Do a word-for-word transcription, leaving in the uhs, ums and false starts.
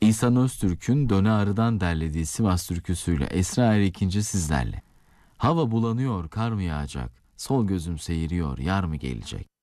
İhsan Öztürk'ün Döne Arı'dan derlediği Sivas türküsüyle Esra Erkinci sizlerle. Hava bulanıyor, kar mı yağacak? Sol gözüm seyiriyor, yar mı gelecek?